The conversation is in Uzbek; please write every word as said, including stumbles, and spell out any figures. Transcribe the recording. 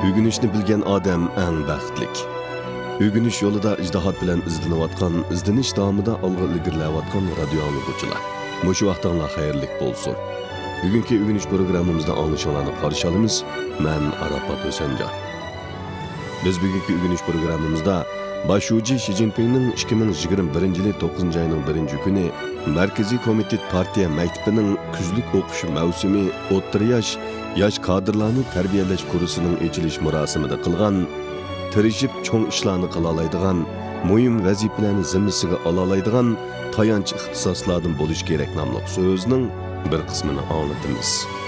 Ögünüşni bilgen adam eng baxtlik. Ögünüş yolida ijtihad bilan izlanayotgan, izlanish davomida olg'a ilgirlayotgan radio anglaguvchilar. Mushu vaqtinglar xayrlik bo'lsin. Bugungi ögünüş programmamizda anglashinglarni qarshi olamiz. Men Arafat O'sanjon. Biz bugungi ögünüş programmamizda Başuji Xi Jinpingning ikki ming yigirma birinchi yil to'qqizinchi oyning birinchi kuni Markaziy komitet partiya maktabining kuzlik o'qish mavsumi o'rta yosh yosh kadrlarni tarbiyalash kursining ochilish marosimida qilgan, tirishib cho'ng ishlarni qila oladigan, muhim vazifalarni zimmasiga ola oladigan tayanch ixtisoslardan bo'lish kerak nomli so'zning bir qismini anglatamiz.